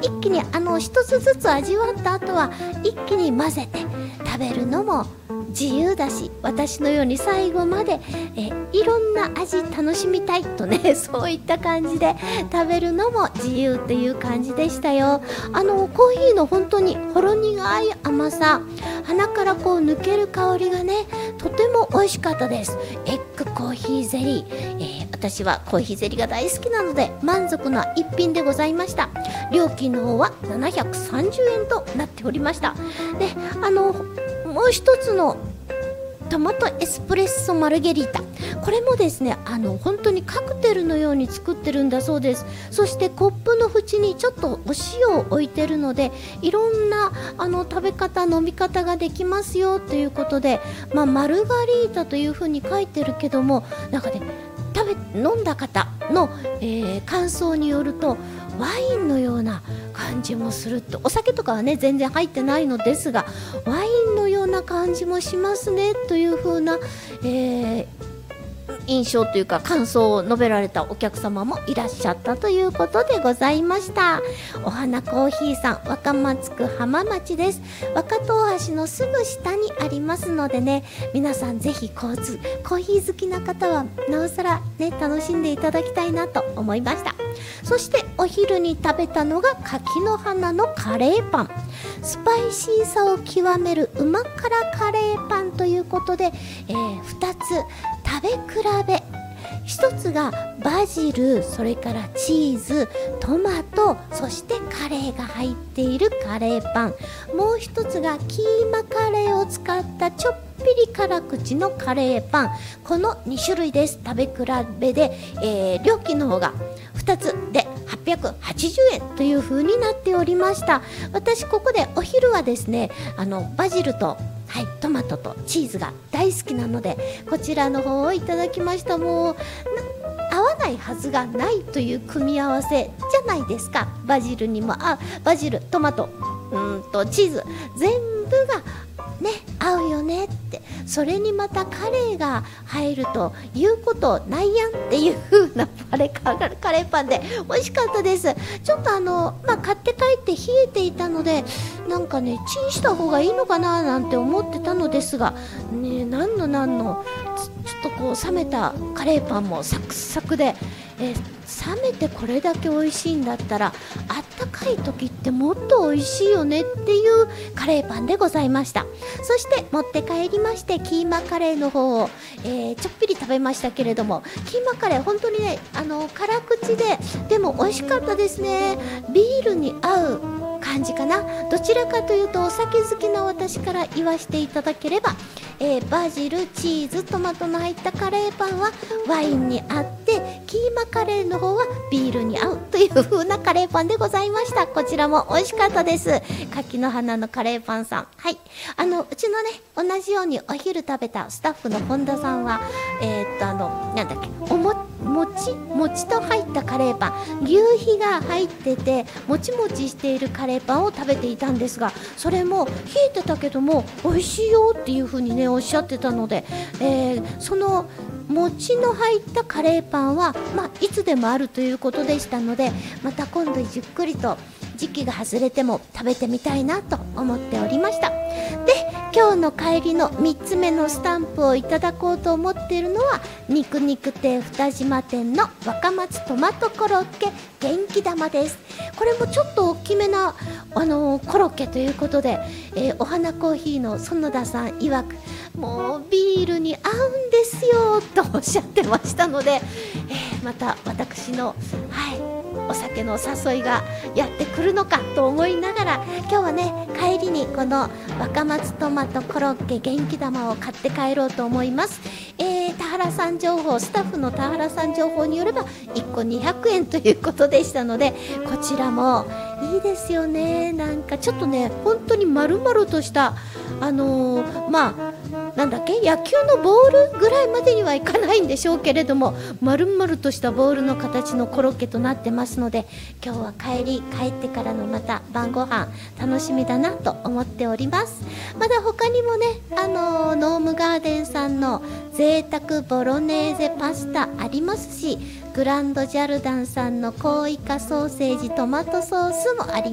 一気に一つずつ味わった後は一気に混ぜて食べるのも自由だし、私のように最後までいろんな味楽しみたいとね、そういった感じで食べるのも自由っていう感じでしたよ。コーヒーの本当にほろ苦い甘さ、鼻からこう抜ける香りがね、とても美味しかったです。エッグコーヒーゼリー、私はコーヒーゼリーが大好きなので満足な一品でございました。料金の方は730円となっておりました。で、もう一つのトマトエスプレッソマルゲリータ、これもですね、本当にカクテルのように作ってるんだそうです。そしてコップの縁にちょっとお塩を置いてるので、いろんな食べ方飲み方ができますよということで、マルガリータというふうに書いてるけども、なんかね、飲んだ方の、感想によるとワインのような感じもすると、お酒とかはね全然入ってないのですが、ワインのような感じもしますねという風な、印象というか感想を述べられたお客様もいらっしゃったということでございました。お花コーヒーさん、若松区浜町です。若東橋のすぐ下にありますのでね、皆さんぜひコーヒー好きな方はなおさらね楽しんでいただきたいなと思いました。そしてお昼に食べたのが柿の花のカレーパン、スパイシーさを極めるうま辛カレーパンということで、2つ食べ比べ、一つがバジル、それからチーズ、トマト、そしてカレーが入っているカレーパン、もう一つがキーマカレーを使ったちょっぴり辛口のカレーパン、この2種類です。食べ比べで、料金の方が2つで880円という風になっておりました。私ここでお昼はですね、バジルとトマトとチーズが大好きなので、こちらの方をいただきました。もう合わないはずがないという組み合わせじゃないですか。バジルにもバジル、トマトチーズ全部がね合うよねって、それにまたカレーが入るということないやんっていう風なカレーパンで美味しかったです。ちょっと買って帰って冷えていたので、なんかねチンした方がいいのかななんて思ってたのですがね、なんのちょっとこう冷めたカレーパンもサクサクで、冷めてこれだけ美味しいんだったらあったかい時ってもっと美味しいよねっていうカレーパンでございました。そして持って帰りまして、キーマカレーの方を、ちょっぴり食べましたけれども、キーマカレー本当にね辛口でも美味しかったですね。ビールに合う感じかな。どちらかというとお酒好きな私から言わせていただければ、バジル、チーズ、トマトの入ったカレーパンはワインに合って、キーマカレーの方はビールに合うという風なカレーパンでございました。こちらも美味しかったです。柿の花のカレーパンさん、はい、うちのね同じようにお昼食べたスタッフの本田さんはなんだっけ、餅と入ったカレーパン、牛皮が入っててもちもちしているカレーパンを食べていたんですが、それも冷えてたけども美味しいよっていう風にねおっしゃってたので、その餅の入ったカレーパンはいつでもあるということでしたので、また今度じっくりと時期が外れても食べてみたいなと思っておりました。で、今日の帰りの3つ目のスタンプをいただこうと思っているのは、肉亭二島店の若松トマトコロッケ元気玉です。これもちょっと大きめなコロッケということで、お花コーヒーの園田さん曰く、もうビールに合うんですよとおっしゃってましたので、また私のお酒の誘いがやってくるのかと思いながら、今日はね帰りにこの若松トマトコロッケ元気玉を買って帰ろうと思います。田原さん情報、スタッフの田原さん情報によれば1個200円ということでしたので、こちらもいいですよね。なんかちょっとね本当に丸々としたなんだっけ、野球のボールぐらいまでにはいかないんでしょうけれども、丸々としたボールの形のコロッケとなってますので、今日は帰ってからのまた晩ご飯楽しみだなと思っております。まだ他にもねノームガーデンさんの贅沢ボロネーゼパスタありますし、グランドジャルダンさんのコウイカソーセージトマトソースもあります。